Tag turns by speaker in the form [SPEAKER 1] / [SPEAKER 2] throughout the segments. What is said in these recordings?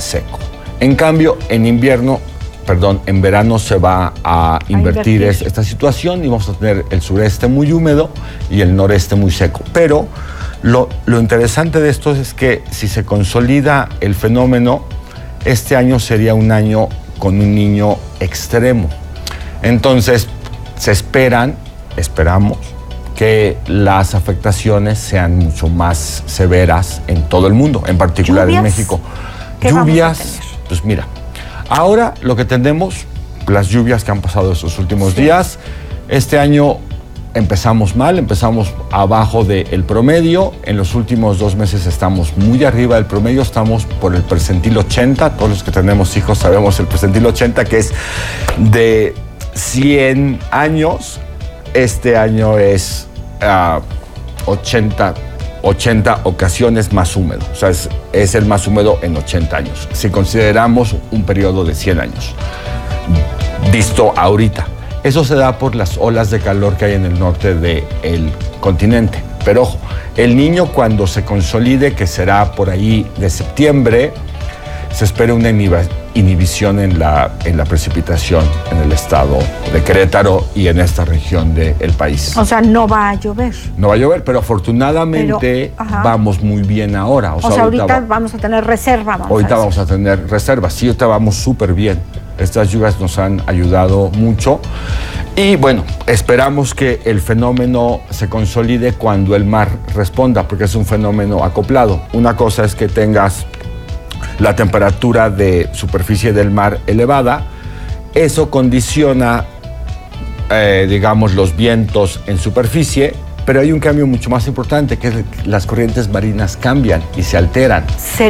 [SPEAKER 1] seco. En cambio, en verano se va a invertir esta situación y vamos a tener el sureste muy húmedo y el noreste muy seco. Pero lo interesante de esto es que si se consolida el fenómeno, este año sería un año con un niño extremo. Entonces, esperamos que las afectaciones sean mucho más severas en todo el mundo, en particular en México. Lluvias, pues mira, ahora lo que tenemos, las lluvias que han pasado estos últimos días, este año empezamos mal, empezamos abajo del promedio. En los últimos 2 meses estamos muy arriba del promedio, estamos por el percentil 80. Todos los que tenemos hijos sabemos el percentil 80, que es de 100 años. Este año es 80 ocasiones más húmedo. O sea, es el más húmedo en 80 años, si consideramos un periodo de 100 años, visto ahorita. Eso se da por las olas de calor que hay en el norte del continente. Pero ojo, el Niño cuando se consolide, que será por ahí de septiembre, se espera una inhibición en la precipitación en el estado de Querétaro y en esta región del país.
[SPEAKER 2] O sea, no va a llover.
[SPEAKER 1] No va a llover, pero afortunadamente vamos muy bien ahora.
[SPEAKER 2] O sea, ahorita vamos a tener reserva.
[SPEAKER 1] Vamos a tener reserva. Sí, ahorita vamos súper bien. Estas lluvias nos han ayudado mucho. Y bueno, esperamos que el fenómeno se consolide cuando el mar responda, porque es un fenómeno acoplado. Una cosa es que tengas la temperatura de superficie del mar elevada. Eso condiciona, digamos, los vientos en superficie, pero hay un cambio mucho más importante, que es que las corrientes marinas cambian y se alteran.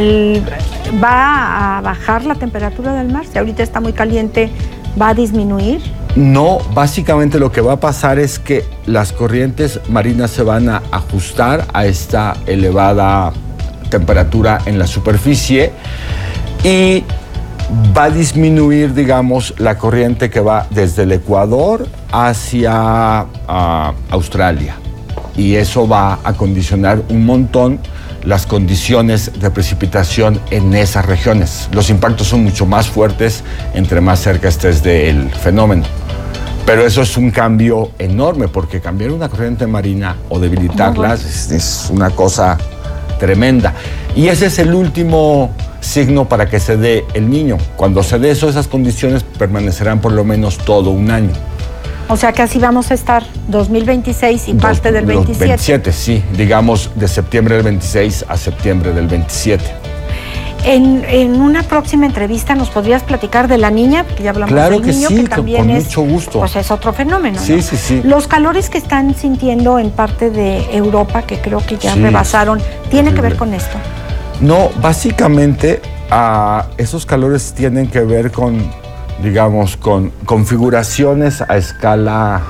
[SPEAKER 2] ¿Va a bajar la temperatura del mar? Si ahorita está muy caliente, ¿va a disminuir?
[SPEAKER 1] No, básicamente lo que va a pasar es que las corrientes marinas se van a ajustar a esta elevada temperatura en la superficie y va a disminuir, digamos, la corriente que va desde el Ecuador hacia Australia. Y eso va a condicionar un montón las condiciones de precipitación en esas regiones. Los impactos son mucho más fuertes entre más cerca estés del fenómeno. Pero eso es un cambio enorme, porque cambiar una corriente marina o debilitarla es una cosa tremenda. Y ese es el último signo para que se dé el Niño. Cuando se dé eso, esas condiciones permanecerán por lo menos todo un año.
[SPEAKER 2] O sea que así vamos a estar 2026 y parte del 27.
[SPEAKER 1] 27, sí, digamos de septiembre del 26 a septiembre del 27.
[SPEAKER 2] En una próxima entrevista nos podrías platicar de la niña, porque ya hablamos del niño,
[SPEAKER 1] sí,
[SPEAKER 2] que también
[SPEAKER 1] con mucho gusto.
[SPEAKER 2] Pues es otro fenómeno, ¿no?
[SPEAKER 1] Sí, sí, sí.
[SPEAKER 2] Los calores que están sintiendo en parte de Europa, que creo que ya rebasaron, ¿tiene que ver con esto?
[SPEAKER 1] No, básicamente esos calores tienen que ver con, digamos, con configuraciones a escala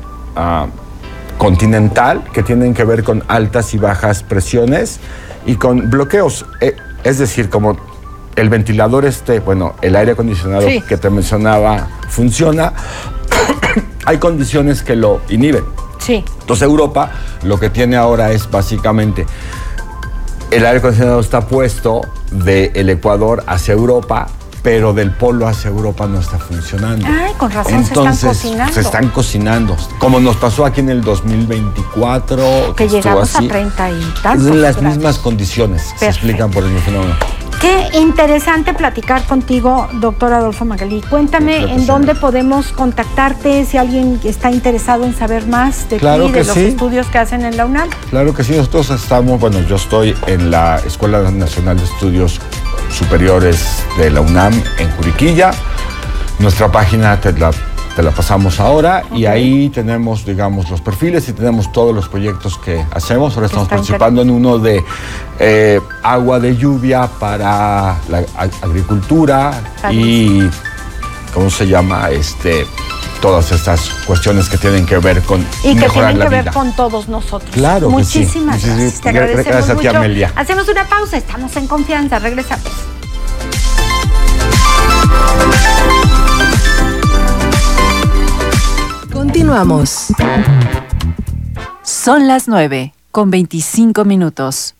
[SPEAKER 1] continental, que tienen que ver con altas y bajas presiones y con bloqueos. Es decir, como el ventilador el aire acondicionado que te mencionaba funciona, hay condiciones que lo inhiben.
[SPEAKER 2] Sí.
[SPEAKER 1] Entonces Europa lo que tiene ahora es básicamente el aire acondicionado está puesto del Ecuador hacia Europa, pero del polo hacia Europa no está funcionando.
[SPEAKER 2] Ay, con razón. Entonces,
[SPEAKER 1] se están cocinando. Como nos pasó aquí en el 2024.
[SPEAKER 2] Que llegamos a 30 y tantos.
[SPEAKER 1] Las mismas condiciones se explican por el mismo fenómeno.
[SPEAKER 2] Qué interesante platicar contigo, doctor Adolfo Magalí. Cuéntame en dónde podemos contactarte, si alguien está interesado en saber más de ti, de los estudios que hacen en la UNAM. Claro que sí,
[SPEAKER 1] nosotros estamos, yo estoy en la Escuela Nacional de Estudios Superiores de la UNAM en Juriquilla. Nuestra página te la pasamos ahora y ahí tenemos, digamos, los perfiles y tenemos todos los proyectos que hacemos. Ahora estamos participando en uno de agua de lluvia para la agricultura y, ¿cómo se llama? Todas estas cuestiones que tienen que ver con mejorar la vida. Y que tienen que ver
[SPEAKER 2] con todos nosotros.
[SPEAKER 1] Claro.
[SPEAKER 2] Muchísimas gracias. Te agradecemos
[SPEAKER 1] gracias
[SPEAKER 2] mucho.
[SPEAKER 1] A ti, Amelia.
[SPEAKER 2] Hacemos una pausa, estamos en confianza, regresamos.
[SPEAKER 3] Continuamos. Son las 9:25.